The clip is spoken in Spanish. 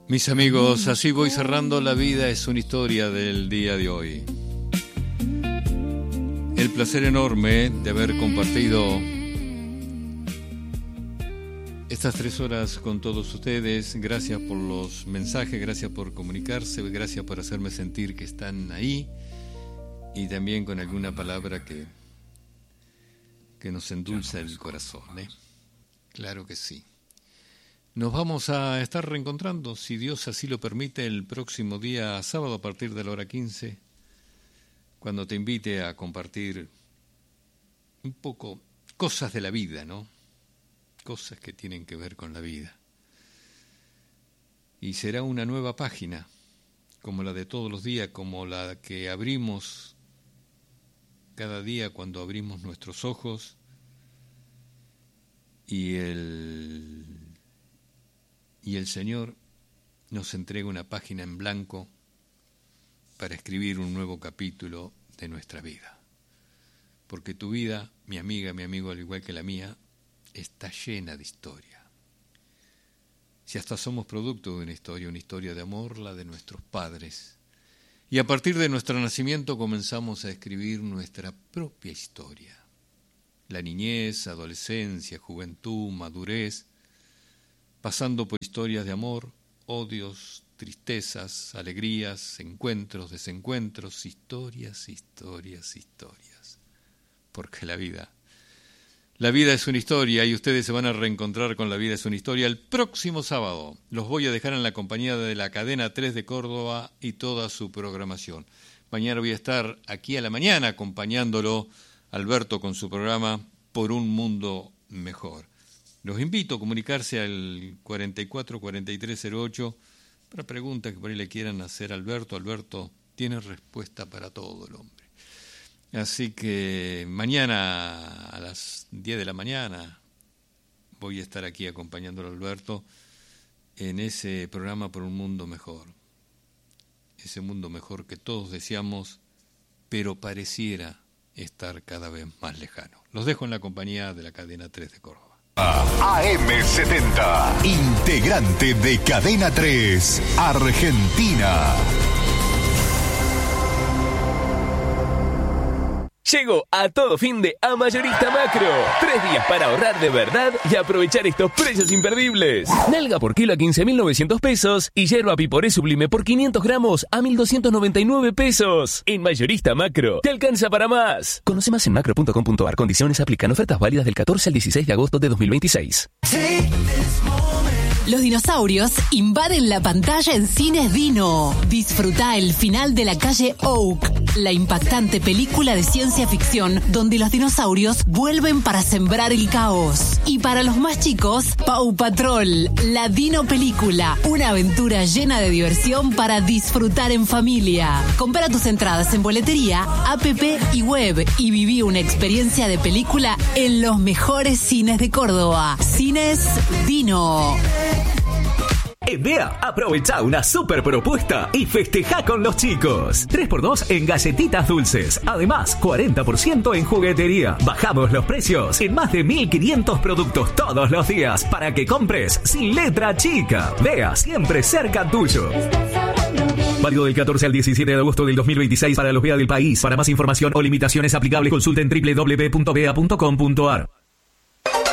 Mis amigos, así voy cerrando La vida es una historia del día de hoy. El placer enorme de haber compartido estas 3 horas con todos ustedes. Gracias por los mensajes, gracias por comunicarse, gracias por hacerme sentir que están ahí y también con alguna palabra que nos endulza el corazón, ¿eh? Claro que sí. Nos vamos a estar reencontrando, si Dios así lo permite, el próximo día sábado a partir de la hora 15, cuando te invite a compartir un poco cosas de la vida, ¿no? Cosas que tienen que ver con la vida. Y será una nueva página, como la de todos los días, como la que abrimos cada día cuando abrimos nuestros ojos y el Señor nos entrega una página en blanco para escribir un nuevo capítulo de nuestra vida. Porque tu vida, mi amiga, mi amigo, al igual que la mía, está llena de historia. Si hasta somos producto de una historia de amor, la de nuestros padres. Y a partir de nuestro nacimiento comenzamos a escribir nuestra propia historia. La niñez, adolescencia, juventud, madurez, pasando por historias de amor, odios, tristezas, alegrías, encuentros, desencuentros, historias. Porque la vida es una historia y ustedes se van a reencontrar con La vida es una historia el próximo sábado. Los voy a dejar en la compañía de la Cadena 3 de Córdoba y toda su programación. Mañana voy a estar aquí a la mañana acompañándolo, Alberto, con su programa Por un Mundo Mejor. Los invito a comunicarse al 44-4308 para preguntas que por ahí le quieran hacer a Alberto. Alberto tiene respuesta para todo el hombre. Así que mañana a las 10 de la mañana voy a estar aquí acompañándolo a Alberto en ese programa Por un Mundo Mejor. Ese mundo mejor que todos deseamos, pero pareciera estar cada vez más lejano. Los dejo en la compañía de la Cadena 3 de Córdoba. AM70, integrante de Cadena 3, Argentina. Llegó a todo fin de A Mayorista Macro. 3 días para ahorrar de verdad y aprovechar estos precios imperdibles. Nalga por kilo a 15.900 pesos y yerba piporé sublime por 500 gramos a 1.299 pesos. En Mayorista Macro, te alcanza para más. Conoce más en macro.com.ar. Condiciones aplican. Ofertas válidas del 14 al 16 de agosto de 2026. Los dinosaurios invaden la pantalla en Cines Dino. Disfruta el final de La calle Oak, la impactante película de ciencia ficción donde los dinosaurios vuelven para sembrar el caos. Y para los más chicos, Paw Patrol, la Dino película, una aventura llena de diversión para disfrutar en familia. Compra tus entradas en boletería, app y web y viví una experiencia de película en los mejores cines de Córdoba. Cines Dino. En DEA, aprovecha una super propuesta y festeja con los chicos. 3x2 en galletitas dulces. Además, 40% en juguetería. Bajamos los precios en más de 1.500 productos todos los días para que compres sin letra chica. DEA, siempre cerca tuyo. Válido del 14 al 17 de agosto del 2026 para los BEA del país. Para más información o limitaciones aplicables, consulten www.bea.com.ar.